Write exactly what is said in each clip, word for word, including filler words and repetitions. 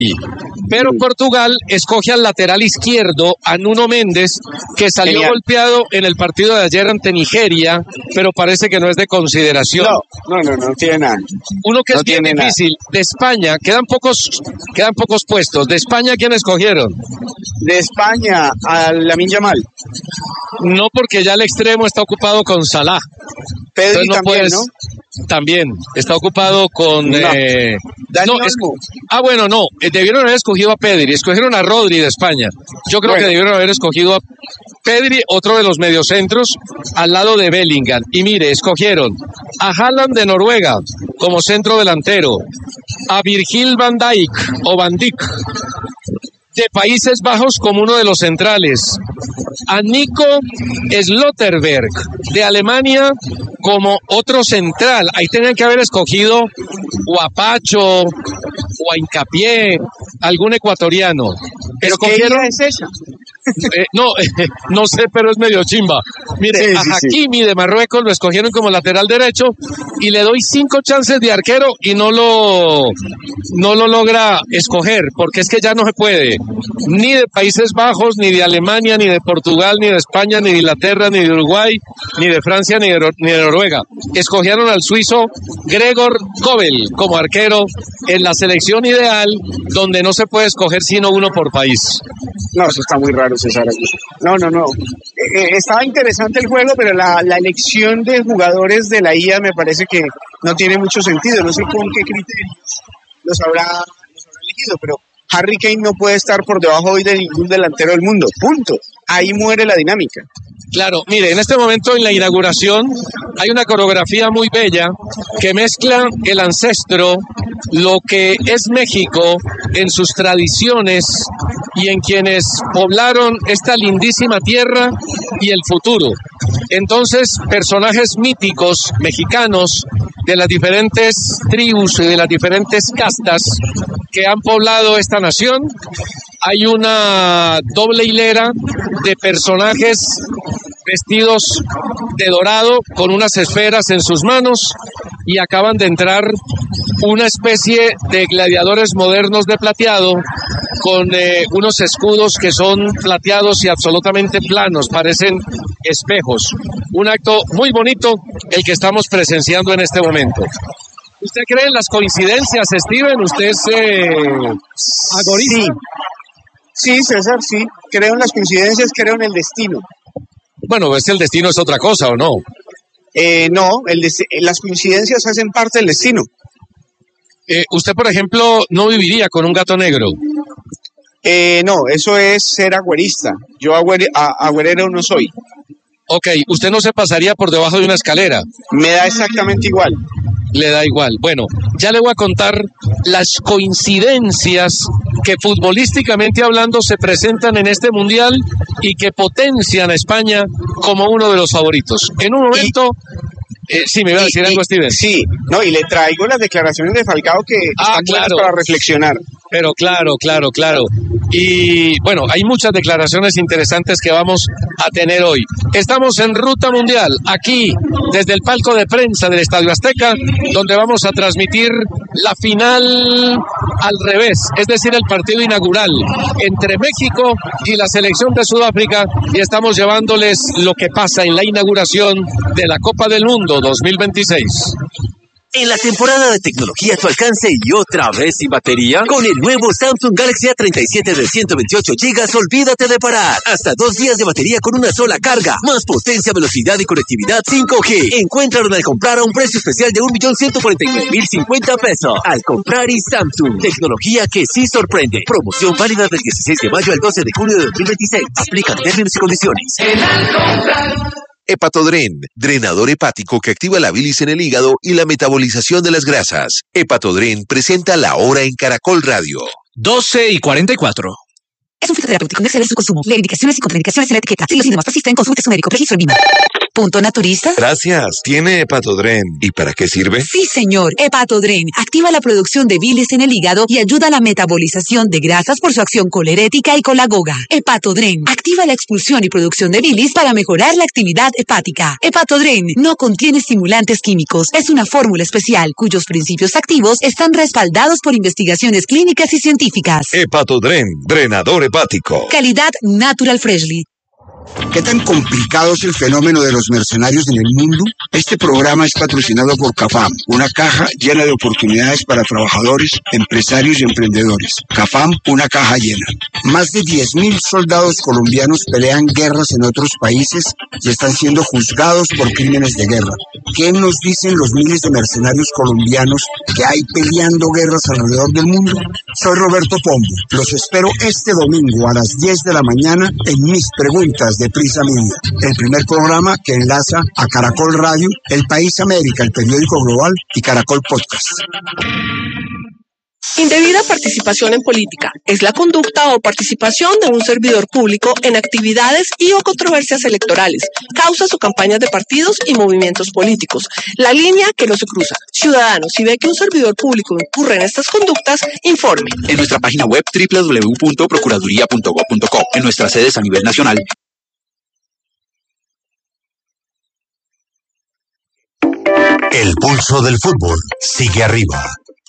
Pero Portugal escoge al lateral izquierdo, a Nuno Méndez, que salió Genial. golpeado en el partido de ayer ante Nigeria, pero parece que no es de consideración. No, no, no, no tiene nada. Uno que no es bien tiene difícil, de España, quedan pocos, quedan pocos puestos. ¿De España quién escogieron? De España a Lamine Yamal. No, porque ya el extremo está ocupado con Salah. Pedri no también, puedes- ¿no? También, está ocupado con... No. eh, Dani no, es- Olmo. ah, bueno, no, eh, debieron haber escogido a Pedri, escogieron a Rodri de España. Yo creo Bueno. que debieron haber escogido a Pedri, otro de los mediocentros, al lado de Bellingham. Y mire, escogieron a Haaland de Noruega como centro delantero, a Virgil van Dijk o Van Dijk de Países Bajos como uno de los centrales, a Nico Slotterberg de Alemania como otro central. Ahí tenían que haber escogido o a Pacho o a Hincapié, algún ecuatoriano. ¿Pero qué Escogieron, idea es esa? eh, no, eh, no sé, pero es medio chimba. Mire, Sí, a sí, sí. Hakimi de Marruecos lo escogieron como lateral derecho y le doy cinco chances de arquero y no lo, no lo logra escoger, porque es que ya no se puede. Ni de Países Bajos, ni de Alemania, ni de Portugal, ni de España, ni de Inglaterra, ni de Uruguay, ni de Francia, ni de, Nor- ni de Noruega. Escogieron al suizo Gregor Kobel como arquero en la selección ideal, donde no se puede escoger sino uno por país. No, eso está muy raro, César. No, no, no. Eh, eh, estaba interesante el juego, pero la, la elección de jugadores de la I A me parece que no tiene mucho sentido. No sé con qué criterios los habrá, los habrá elegido, pero Harry Kane no puede estar por debajo hoy de ningún delantero del mundo. Punto. Ahí muere la dinámica. Claro, mire, en este momento en la inauguración hay una coreografía muy bella que mezcla el ancestro, lo que es México en sus tradiciones y en quienes poblaron esta lindísima tierra y el futuro. Entonces, personajes míticos mexicanos de las diferentes tribus y de las diferentes castas que han poblado esta nación. Hay una doble hilera de personajes vestidos de dorado con unas esferas en sus manos y acaban de entrar una especie de gladiadores modernos de plateado con eh, unos escudos que son plateados y absolutamente planos, parecen espejos. Un acto muy bonito el que estamos presenciando en este momento. ¿Usted cree en las coincidencias, Steven? ¿Usted es eh, agorista? Sí. Sí, César, sí. Creo en las coincidencias, creo en el destino. Bueno, es que el destino es otra cosa, ¿o no? Eh, no, el des- las coincidencias hacen parte del destino. Eh, usted, por ejemplo, no viviría con un gato negro. Eh, no, eso es ser agüerista. Yo agüere- a- agüerero no soy. Ok, usted no se pasaría por debajo de una escalera. Me da exactamente igual. Le da igual. Bueno, ya le voy a contar las coincidencias que futbolísticamente hablando se presentan en este mundial y que potencian a España como uno de los favoritos. En un momento, eh, sí, me iba a decir Y- algo, y- Steven. Sí, no, y le traigo las declaraciones de Falcao que Ah, están buenas claro. para reflexionar. Pero claro, claro, claro. Y bueno, hay muchas declaraciones interesantes que vamos a tener hoy. Estamos en Ruta Mundial, aquí desde el palco de prensa del Estadio Azteca, donde vamos a transmitir la final al revés, es decir, el partido inaugural entre México y la selección de Sudáfrica, y estamos llevándoles lo que pasa en la inauguración de la Copa del Mundo dos mil veintiséis. En la temporada de tecnología a tu alcance y otra vez sin batería, con el nuevo Samsung Galaxy A treinta y siete de ciento veintiocho gigas, olvídate de parar. Hasta dos días de batería con una sola carga, más potencia, velocidad y conectividad cinco G. Encuéntralo al comprar a un precio especial de un millón ciento cuarenta y nueve mil cincuenta pesos. Al comprar y Samsung, tecnología que sí sorprende. Promoción válida del dieciséis de mayo al doce de junio de dos mil veintiséis. Aplican términos y condiciones. Hepatodren, drenador hepático que activa la bilis en el hígado y la metabolización de las grasas. Hepatodren presenta La Hora en Caracol Radio. doce y cuarenta y cuatro. Es un fitoterapéutico, no exceder su consumo. Lee indicaciones y contraindicaciones en la etiqueta. Si los síntomas persisten, consulte a su médico. Registro en Vima. Punto Naturista. Gracias. ¿Tiene Hepatodren? ¿Y para qué sirve? Sí, señor. Hepatodren activa la producción de bilis en el hígado y ayuda a la metabolización de grasas por su acción colerética y colagoga. Hepatodren activa la expulsión y producción de bilis para mejorar la actividad hepática. Hepatodren no contiene estimulantes químicos. Es una fórmula especial cuyos principios activos están respaldados por investigaciones clínicas y científicas. Hepatodren, drenador hepático. Calidad Natural Freshly. ¿Qué tan complicado es el fenómeno de los mercenarios en el mundo? Este programa es patrocinado por CAFAM, una caja llena de oportunidades para trabajadores, empresarios y emprendedores. CAFAM, una caja llena. Más de diez mil soldados colombianos pelean guerras en otros países y están siendo juzgados por crímenes de guerra. ¿Qué nos dicen los miles de mercenarios colombianos que hay peleando guerras alrededor del mundo? Soy Roberto Pombo. Los espero este domingo a las diez de la mañana en Mis Preguntas de Prisa Media, el primer programa que enlaza a Caracol Radio, El País América, el periódico global y Caracol Podcast. Indebida participación en política es la conducta o participación de un servidor público en actividades y o controversias electorales, causas o campañas de partidos y movimientos políticos. La línea que no se cruza. Ciudadano, si ve que un servidor público incurre en estas conductas, informe. En nuestra página web doble u doble u doble u punto procuraduría punto gob punto co, en nuestras sedes a nivel nacional. El pulso del fútbol sigue arriba.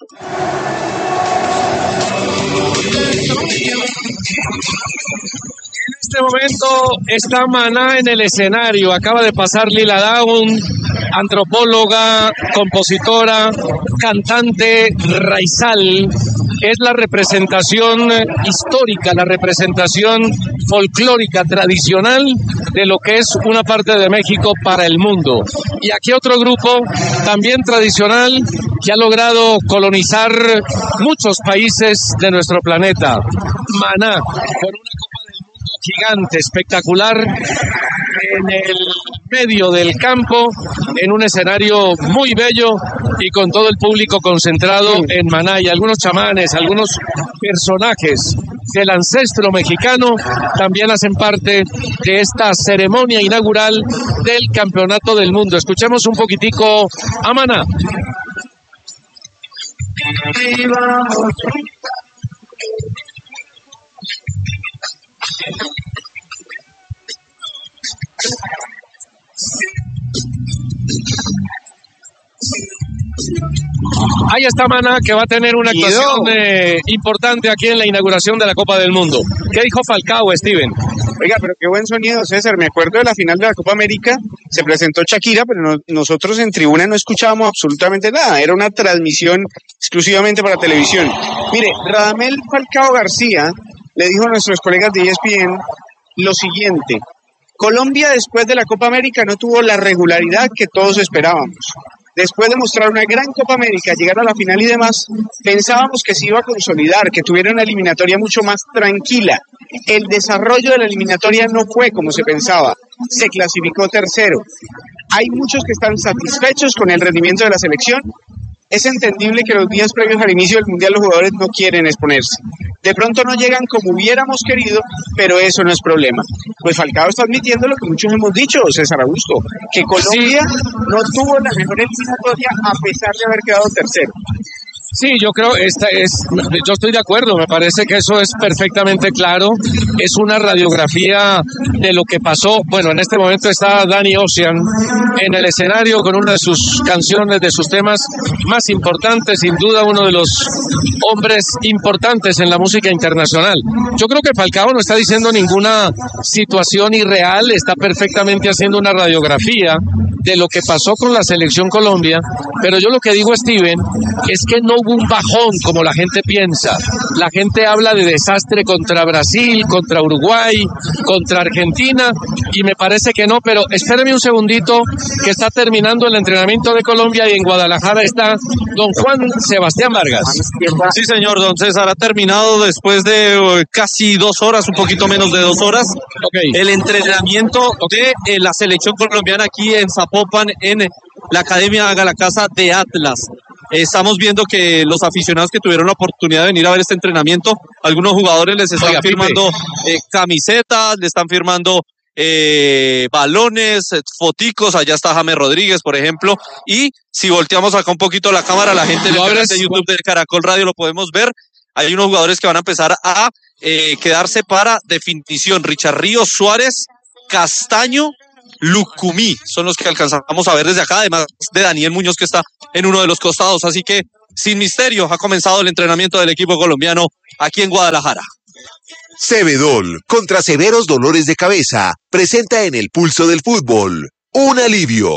En este momento está Maná en el escenario. Acaba de pasar Lila Downs, antropóloga, compositora, cantante raizal. Es la representación histórica, la representación folclórica tradicional de lo que es una parte de México para el mundo. Y aquí otro grupo también tradicional que ha logrado colonizar muchos países de nuestro planeta. Maná, con una Copa del Mundo gigante, espectacular, en el medio del campo, en un escenario muy bello y con todo el público concentrado en Maná, y algunos chamanes, algunos personajes del ancestro mexicano también hacen parte de esta ceremonia inaugural del Campeonato del Mundo. Escuchemos un poquitico a Maná. Ahí está Maná, que va a tener una actuación eh, importante aquí en la inauguración de la Copa del Mundo. ¿Qué dijo Falcao, Steven? Oiga, pero qué buen sonido, César. Me acuerdo de la final de la Copa América, se presentó Shakira, pero no, nosotros en tribuna no escuchábamos absolutamente nada. Era una transmisión exclusivamente para televisión. Mire, Radamel Falcao García le dijo a nuestros colegas de E S P N lo siguiente: Colombia después de la Copa América no tuvo la regularidad que todos esperábamos. Después de mostrar una gran Copa América, llegar a la final y demás, pensábamos que se iba a consolidar, que tuviera una eliminatoria mucho más tranquila. El desarrollo de la eliminatoria no fue como se pensaba. Se clasificó tercero. Hay muchos que están satisfechos con el rendimiento de la selección. Es entendible que los días previos al inicio del Mundial los jugadores no quieren exponerse. De pronto no llegan como hubiéramos querido, pero eso no es problema. Pues Falcao está admitiendo lo que muchos hemos dicho, César Augusto, que Colombia no tuvo la mejor eliminatoria a pesar de haber quedado tercero. Sí, yo creo, esta es, yo estoy de acuerdo, me parece que eso es perfectamente claro, es una radiografía de lo que pasó. Bueno, en este momento está Danny Ocean en el escenario con una de sus canciones, de sus temas más importantes, sin duda uno de los hombres importantes en la música internacional. Yo creo que Falcao no está diciendo ninguna situación irreal, está perfectamente haciendo una radiografía de lo que pasó con la selección Colombia, pero yo lo que digo, Steven, es que no hubo un bajón como la gente piensa. La gente habla de desastre contra Brasil, contra Uruguay, contra Argentina, y me parece que no, pero espéreme un segundito, que está terminando el entrenamiento de Colombia y en Guadalajara está don Juan Sebastián Vargas. Sí, señor, don César, ha terminado después de uh, casi dos horas, un poquito menos de dos horas, okay, el entrenamiento de eh, la selección colombiana aquí en Zapopan, en la Academia Haga la Casa de Atlas. Estamos viendo que los aficionados que tuvieron la oportunidad de venir a ver este entrenamiento, algunos jugadores les están Oiga, firmando eh, camisetas, le están firmando eh, balones, foticos, allá está James Rodríguez, por ejemplo, y si volteamos acá un poquito la cámara, la gente de YouTube de Caracol Radio lo podemos ver, hay unos jugadores que van a empezar a eh, quedarse para definición, Richard Ríos, Suárez, Castaño, Lucumí, son los que alcanzamos a ver desde acá, además de Daniel Muñoz que está en uno de los costados, así que sin misterio ha comenzado el entrenamiento del equipo colombiano aquí en Guadalajara. Cebedol, contra severos dolores de cabeza, presenta en el Pulso del Fútbol un alivio.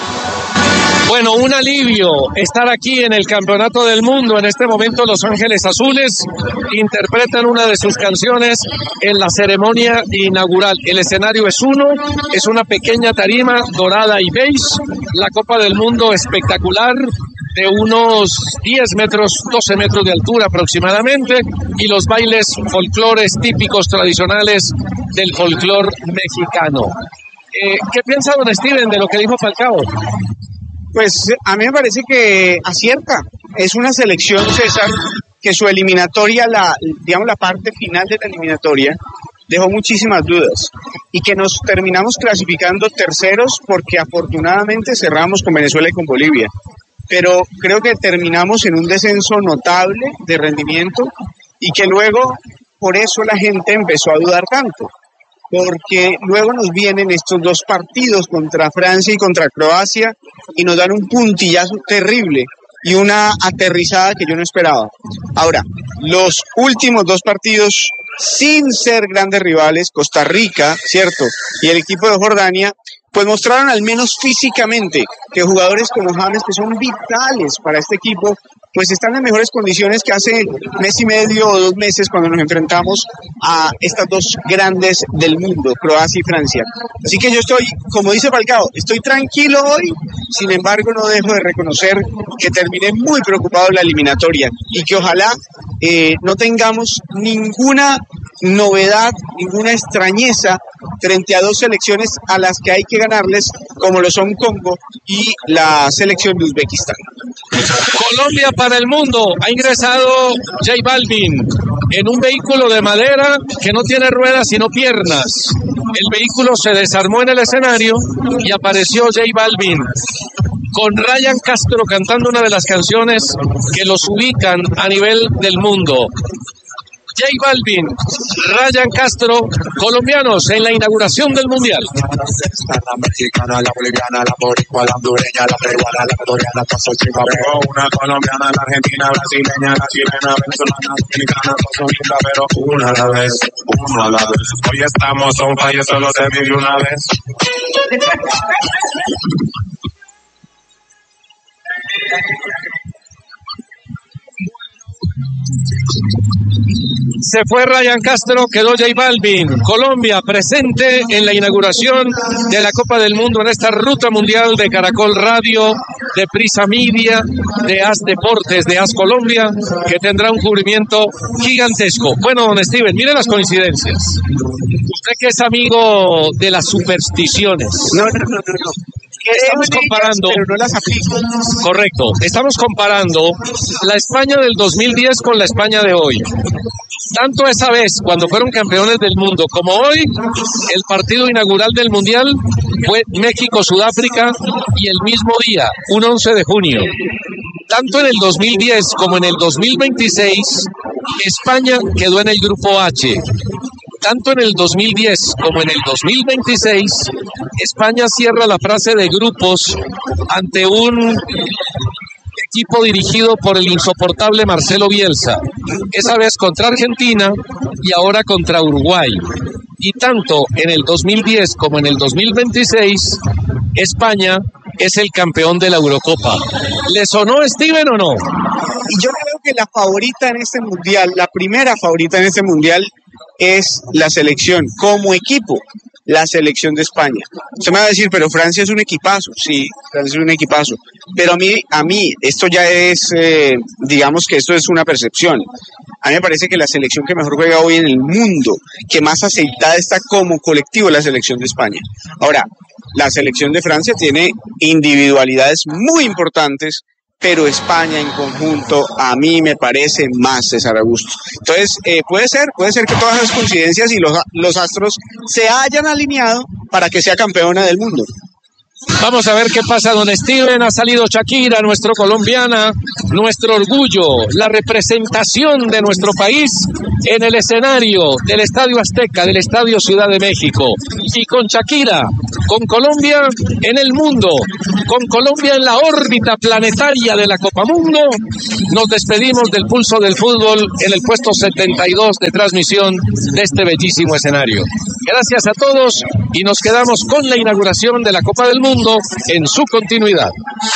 Bueno, un alivio estar aquí en el Campeonato del Mundo. En este momento Los Ángeles Azules interpretan una de sus canciones en la ceremonia inaugural. El escenario es uno, es una pequeña tarima dorada y beige. La Copa del Mundo espectacular de unos diez metros, doce metros de altura aproximadamente, y los bailes folclores típicos tradicionales del folclor mexicano. Eh, ¿Qué piensa don Steven de lo que dijo Falcao? Pues a mí me parece que acierta. Es una selección, César, que su eliminatoria, la, digamos la parte final de la eliminatoria, dejó muchísimas dudas y que nos terminamos clasificando terceros porque afortunadamente cerramos con Venezuela y con Bolivia. Pero creo que terminamos en un descenso notable de rendimiento y que luego por eso la gente empezó a dudar tanto. Porque luego nos vienen estos dos partidos contra Francia y contra Croacia y nos dan un puntillazo terrible y una aterrizada que yo no esperaba. Ahora, los últimos dos partidos, sin ser grandes rivales, Costa Rica, ¿cierto? Y el equipo de Jordania, pues mostraron al menos físicamente que jugadores como James, que son vitales para este equipo, pues están en mejores condiciones que hace mes y medio o dos meses cuando nos enfrentamos a estas dos grandes del mundo, Croacia y Francia. Así que yo estoy, como dice Falcao, estoy tranquilo hoy, sin embargo no dejo de reconocer que terminé muy preocupado en la eliminatoria y que ojalá eh, no tengamos ninguna novedad, ninguna extrañeza frente a dos selecciones a las que hay que ganarles, como lo son Congo y la selección de Uzbekistán. Colombia para el mundo. Ha ingresado J Balvin en un vehículo de madera que no tiene ruedas sino piernas. El vehículo se desarmó en el escenario y apareció J Balvin con Ryan Castro cantando una de las canciones que los ubican a nivel del mundo. J Balvin, Ryan Castro, colombianos en la inauguración del Mundial. La mexicana, la boliviana, la boricua, la hondureña, la peruana, la ecuatoriana, paso chica, pero una colombiana, la argentina, brasileña, la chilena, venezolana, dominicana, paso linda, pero una a la vez, uno a la vez. Hoy estamos on fire, solo se vive una vez. Se fue Ryan Castro, quedó J Balvin. Colombia presente en la inauguración de la Copa del Mundo en esta ruta mundial de Caracol Radio, de Prisa Media, de As Deportes, de As Colombia, que tendrá un cubrimiento gigantesco. Bueno, don Steven, mire las coincidencias. Usted que es amigo de las supersticiones. No, no, no, no. no. Estamos comparando, pero no las aplico. Correcto, estamos comparando la España del dos mil diez con la España de hoy. Tanto esa vez, cuando fueron campeones del mundo, como hoy, el partido inaugural del Mundial fue México-Sudáfrica y el mismo día, un once de junio. Tanto en el dos mil diez como en el dos mil veintiséis, España quedó en el grupo H. Tanto en el dos mil diez como en el dos mil veintiséis, España cierra la fase de grupos ante un equipo dirigido por el insoportable Marcelo Bielsa, esa vez contra Argentina y ahora contra Uruguay. Y tanto en el dos mil diez como en el dos mil veintiséis, España es el campeón de la Eurocopa. ¿Le sonó, Steven, o no? Y yo creo que la favorita en este mundial, la primera favorita en este mundial, es la selección, como equipo, la selección de España. Usted me va a decir, pero Francia es un equipazo. Sí, Francia es un equipazo. Pero a mí, a mí esto ya es, eh, digamos que esto es una percepción. A mí me parece que la selección que mejor juega hoy en el mundo, que más aceitada está como colectivo, es la selección de España. Ahora, la selección de Francia tiene individualidades muy importantes, pero España en conjunto a mí me parece más, César Augusto. Entonces, eh, puede ser, puede ser que todas las coincidencias y los, los astros se hayan alineado para que sea campeona del mundo. Vamos a ver qué pasa, don Steven. Ha salido Shakira, nuestro colombiana, nuestro orgullo, la representación de nuestro país en el escenario del Estadio Azteca, del Estadio Ciudad de México. Y con Shakira, con Colombia en el mundo, con Colombia en la órbita planetaria de la Copa Mundo, nos despedimos del Pulso del Fútbol en el puesto setenta y dos de transmisión de este bellísimo escenario. Gracias a todos y nos quedamos con la inauguración de la Copa del Mundo en su continuidad.